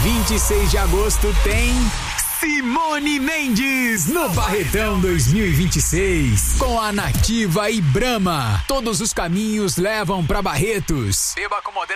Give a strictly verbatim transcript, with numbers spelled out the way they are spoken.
vinte e seis de agosto tem Simone Mendes no Barretão dois mil e vinte e seis com a Nativa e Brahma. Todos os caminhos levam pra Barretos. Beba com moderação.